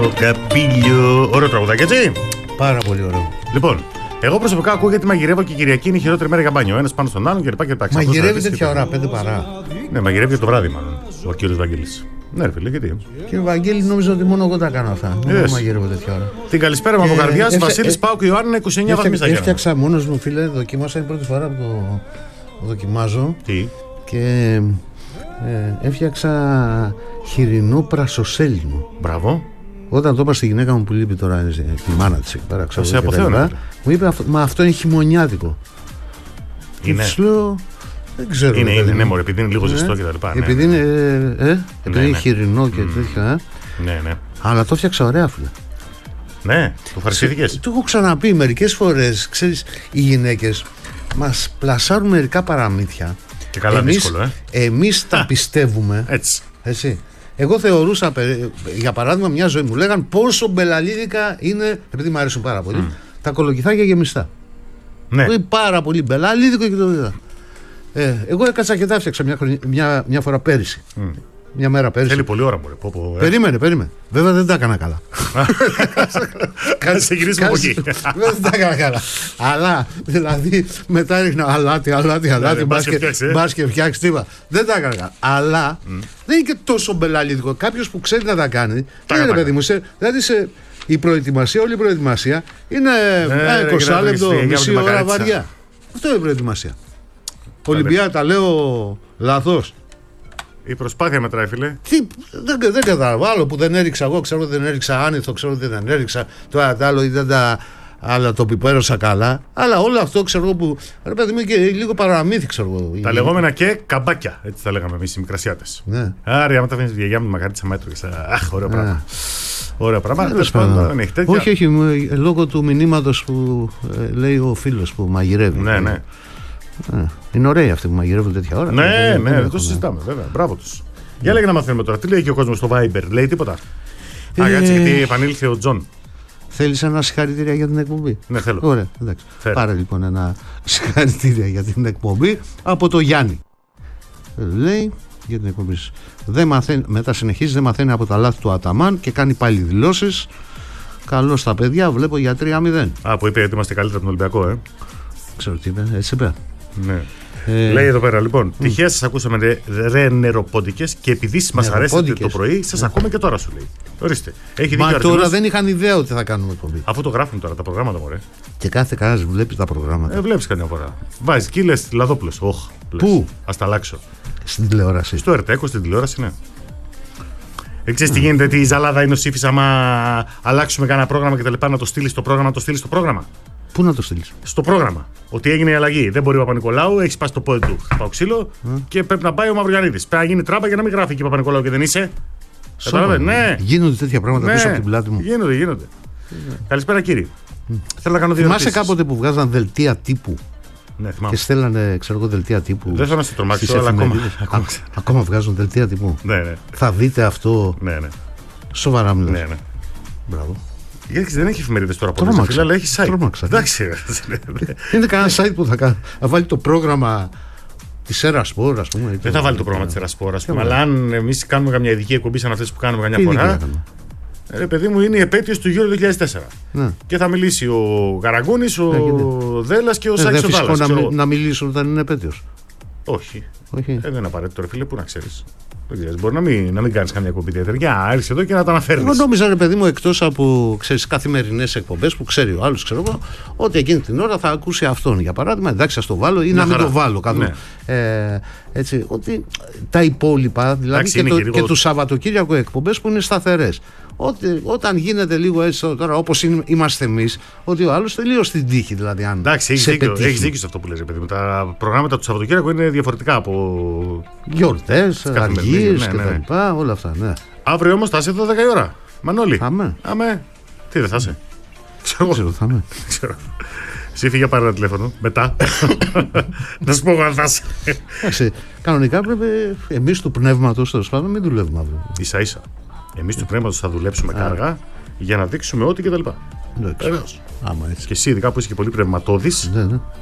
Καπίλιο. Ωραίο τραγουδάκι, έτσι. Πάρα πολύ ωραίο. Λοιπόν, εγώ προσωπικά ακούω γιατί μαγειρεύω και η Κυριακή είναι η χειρότερη μέρα για μπάνιο. Ένας πάνω στον άλλον κλπ. Μαγειρεύει τέτοια ώρα, 5 παρά. Ναι, μαγειρεύει το βράδυ, μάλλον. Ο κύριος Βαγγέλης. Ναι, ρε φίλε, γιατί. Κύριε Βαγγέλη, νόμιζα ότι μόνο εγώ τα κάνω αυτά. Δεν μαγειρεύω τέτοια ώρα. Την καλησπέρα μου από καρδιάς, Βασίλης Πάουκ Ιωάννα, 29 βαθμοί στα Γιάννα. Έφτιαξα μόνος μου, φίλε, δοκίμασα την πρώτη φορά που το δοκιμάζω. Τι. Και έφτιαξα χοιρινό πρασοσέλινο. Μπράβο. Όταν το είπα στη γυναίκα μου που λείπει τώρα, τη μάνα της εκεί πέρα, σε αποθέωνα. Μου είπε, μα αυτό είναι χειμωνιάτικο. Είναι. Και λέω, δεν ξέρω. Είναι μωρέ, επειδή είναι λίγο ζεστό και τα λοιπά. Επειδή είναι χοιρινό και τέτοια. Ναι. Αλλά το έφτιαξα ωραία, φίλε. Ναι, το ευχαριστήθηκες. Το έχω ξαναπεί μερικές φορές. Ξέρεις, οι γυναίκες μας πλασάρουν μερικά παραμύθια. Και καλά, δύσκολο, Εμείς τα πιστεύουμε. Έτσι. Εγώ θεωρούσα, για παράδειγμα, μια ζωή μου λέγαν πόσο μπελαλίδικα είναι, επειδή μου αρέσουν πάρα πολύ, τα κολοκυθάκια γεμιστά. Ναι. Είναι πάρα πολύ μπελαλίδικο και το είδα. Εγώ έκατσα και τα έφτιαξα μια φορά πέρυσι. Μια μέρα πέρυσι. Θέλει πολύ ώρα, μωρέ. Περίμενε. Βέβαια δεν τα έκανα καλά. Κάτσε γυρίσουμε από εκεί. Δεν τα έκανα καλά. Αλλά δηλαδή μετά έριχνα αλάτι, μπας και φτιάξει τίποτα. Δεν τα έκανα καλά. Αλλά δεν είναι και τόσο μπελαλίδικο. Κάποιος που ξέρει να τα κάνει. Δεν είναι, παιδί μου. Δηλαδή όλη η προετοιμασία είναι 20 λεπτό, μισή ώρα βαριά. Αυτό είναι η προετοιμασία. Ολυμπιά τα λέω λαθός. Η προσπάθεια μετράει, φίλε. Δεν κατάλαβα. Άλλο που δεν έριξα εγώ, ξέρω ότι δεν έριξα άνηθο, ξέρω ότι δεν έριξα το άλλο ή δεν τα. Αλλά το πιπέρωσα καλά. Αλλά όλο αυτό ξέρω εγώ που. Ρε παιδί μου και λίγο παραμύθι, ξέρω εγώ. Τα λεγόμενα και καμπάκια. Έτσι τα λέγαμε εμείς οι μικρασιάτες. Ναι. Άρα, άμα τα φέρνει τη γιαγιά μου, μακαρίτσα μέτρο. Αχ, ωραίο πράγμα. Ωραίο πράγμα. Όχι, λόγω του μηνύματος που λέει ο φίλος που μαγειρεύει. Ναι. Είναι ωραίοι αυτοί που μαγειρεύουν τέτοια ώρα. Ναι, δεν το συζητάμε, βέβαια. Μπράβο τους. Για λέγε να μαθαίνουμε τώρα. Τι λέει και ο κόσμος στο Viber, λέει τίποτα. Κάτσε, γιατί επανήλθε ο Τζον. Θέλεις ένα συγχαρητήρια για την εκπομπή? Ναι, θέλω. Ωραία, εντάξει. Πάρε λοιπόν ένα συγχαρητήρια για την εκπομπή από το Γιάννη. Λέει για την εκπομπή. Μετά συνεχίζει, δεν μαθαίνει από τα λάθη του Αταμάν και κάνει πάλι δηλώσεις. Καλό στα παιδιά, βλέπω για 3-0. Που είπε ότι είμαστε καλύτερα από τον Ολυμπιακό, Ξέρω τι είπε, έτσι είπε. Ναι. Λέει εδώ πέρα λοιπόν, τυχαία σας ακούσαμε ρε νεροπόντικες και επειδή μας αρέσετε το πρωί, σας ακούμε και τώρα, σου λέει. Ορίστε. Μα τώρα δεν είχαν ιδέα ότι θα κάνουμε εκπομπή. Αφού το γράφουν τώρα τα προγράμματα, μωρέ. Και κάθε κανένας βλέπει τα προγράμματα. Βλέπεις καμιά φορά. Βάζει και λες Λαδόπουλος. Πού? Ας τα αλλάξω. Στην τηλεόραση. Στο ΕΡΤ, στην τηλεόραση, ναι. Ξέρεις τι γίνεται, τι η ζαλάδα είναι ο Σύφης άμα αλλάξουμε κανένα πρόγραμμα και τα λοιπά, να το στείλει στο πρόγραμμα, Πού να το στείλεις? Στο πρόγραμμα. Ότι έγινε η αλλαγή. Δεν μπορεί ο Παπα-Νικολάου, έχει σπάσει το πόδι του. Πάω ξύλο και πρέπει να πάει ο Μαυρογιαννίδης. Πρέπει να γίνει τράπα για να μην γράφει και Παπα-Νικολάου και δεν είσαι. Ναι. Γίνονται τέτοια πράγματα πίσω από την πλάτη μου. Γίνονται. Καλησπέρα, κύριε. Θέλω να κάνω δύο ερωτήσεις. Θυμάσαι κάποτε που βγάζαν δελτία τύπου? Ναι, θυμάμαι. Και στέλνανε, ξέρω εγώ, δελτία τύπου. Δεν θα να σε τρομάξω, αλλά ακόμα βγάζουν δελτία τύπου. Ναι. Θα δείτε αυτό. Ναι. Σοβαρά μιλάς. Ναι. Μπράβο. Γιατί δεν έχει εφημερίδες τώρα από εδώ, αλλά έχει site. Τρόμαξα. Εντάξει. Είναι κανένα site που θα βάλει το πρόγραμμα της Ερασπόρ, ας πούμε. Δεν θα βάλει το πρόγραμμα της Ερασπόρ, ας πούμε. Αλλά αν εμείς κάνουμε καμιά ειδική εκπομπή σαν αυτές που κάνουμε καμιά φορά. Ρε παιδί μου, είναι η επέτειος του Euro 2004. Ναι. Και θα μιλήσει ο Καραγκούνης, ο Δέλλας και ο Σάκης ο Δάλλας. Δεν είναι να μιλήσουν όταν είναι επέτειος. Όχι. Δεν είναι απαραίτητο, ρε φίλε, πού να ξέρεις. Μπορεί να μην κάνεις καμία εκπομπή ιδιαίτερη. Για έρθει εδώ και να τα αναφέρεις. Εγώ νόμιζα, ρε παιδί μου, εκτός από καθημερινές εκπομπές που ξέρει ο άλλος, ξέρω εγώ, ότι εκείνη την ώρα θα ακούσει αυτόν. Για παράδειγμα, εντάξει, θα το βάλω ή να μην το βάλω καθόλου. Έτσι, ότι τα υπόλοιπα, δηλαδή και του Σαββατοκύριακου εκπομπές που είναι σταθερές. Όταν γίνεται λίγο έτσι τώρα, όπως είμαστε εμείς, ότι ο άλλος τελείως στην τύχη. Δηλαδή, εντάξει, έχεις δίκιο σε αυτό που λες, παιδί μου. Τα προγράμματα του Σαββατοκύριακου είναι διαφορετικά από γιορτές, αργίες και τα λοιπά, όλα αυτά. Ναι. Αύριο όμως θα είσαι 12 η ώρα. Μανώλη. Αμέ. Τι δεν θα είσαι? Ξέρω, θα είμαι. Εσύ φύγε πάρε ένα τηλέφωνο. Μετά. Να σου πω αν θα είσαι. Κανονικά πρέπει εμείς του πνεύματος, τέλος πάντων, μην δουλεύουμε αύριο. Ίσα-ίσα. Εμείς του πνεύματος θα δουλέψουμε κάργα για να δείξουμε ό,τι κτλ. Και εσύ, ειδικά που είσαι και πολύ πνευματώδης.